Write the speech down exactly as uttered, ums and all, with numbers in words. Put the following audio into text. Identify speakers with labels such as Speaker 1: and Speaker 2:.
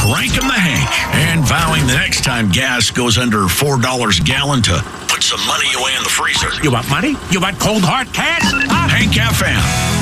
Speaker 1: cranking the Hank and vowing the next time gas goes under four dollars a gallon to put some money away in the freezer.
Speaker 2: You want money? You want cold hard cash? Huh?
Speaker 1: Hank F M.